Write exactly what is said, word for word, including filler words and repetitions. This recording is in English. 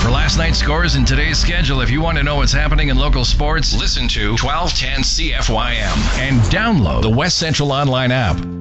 For last night's scores and today's schedule, if you want to know what's happening in local sports, listen to twelve ten C F Y M and download the West Central Online app.